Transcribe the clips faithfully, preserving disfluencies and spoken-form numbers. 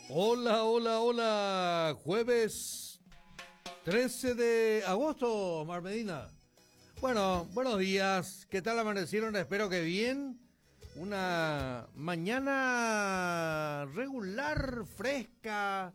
Hola, hola, hola. Jueves trece de agosto, Mar Medina. Bueno, buenos días. ¿Qué tal amanecieron? Espero que bien. Una mañana regular, fresca.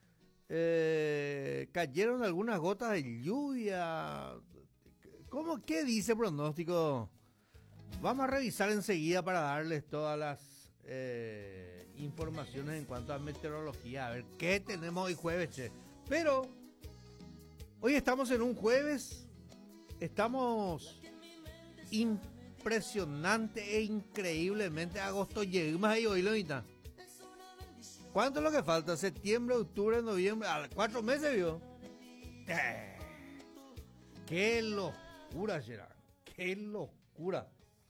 Eh, cayeron algunas gotas de lluvia. ¿Cómo? ¿Qué dice el pronóstico? Vamos a revisar enseguida para darles todas las eh, informaciones en cuanto a meteorología. A ver qué tenemos hoy jueves, che. Pero hoy estamos en un jueves. Estamos impresionante e increíblemente agosto. Llegamos ahí hoy, Levita. ¿Cuánto es lo que falta? Septiembre, octubre, noviembre. A cuatro meses, ¿vio? Eh, ¡Qué locura, Gerard! ¡Qué locura!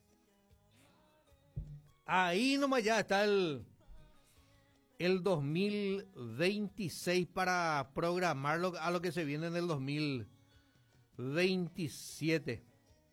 Ahí nomás ya está el, el dos mil veintiséis para programarlo a lo que se viene en el dos mil veintisiete.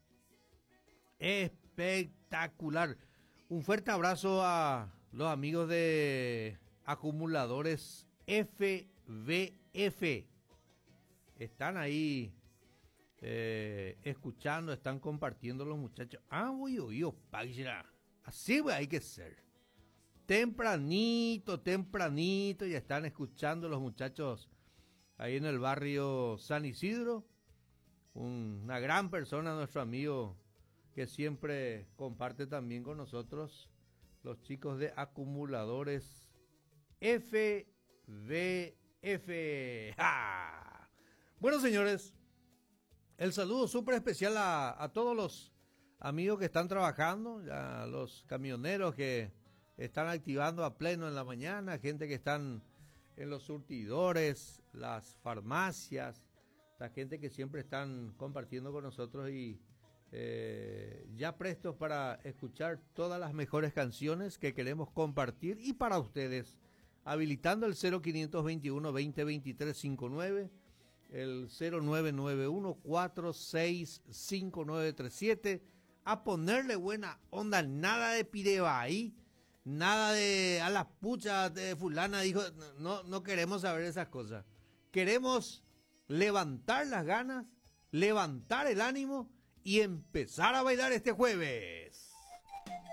Espectacular. Un fuerte abrazo a los amigos de Acumuladores F V F. Están ahí eh, escuchando, están compartiendo los muchachos. Ah, uy, uy, uy, así hay que ser. Tempranito, tempranito, ya están escuchando los muchachos ahí en el barrio San Isidro. Una gran persona, nuestro amigo, que siempre comparte también con nosotros, los chicos de Acumuladores F V F. ¡Ja! Bueno, señores, el saludo súper especial a, a todos los amigos que están trabajando, a los camioneros que están activando a pleno en la mañana, gente que están en los surtidores, las farmacias, la gente que siempre están compartiendo con nosotros y eh, ya prestos para escuchar todas las mejores canciones que queremos compartir y para ustedes, habilitando el cero quinientos veintiuno veinte veintitrés cincuenta y nueve, el cero nueve nueve uno cuatro seis cinco nueve tres siete, a ponerle buena onda, nada de pireba ahí, nada de a las puchas de fulana, dijo, no, no queremos saber esas cosas. Queremos levantar las ganas, levantar el ánimo y empezar a bailar este jueves.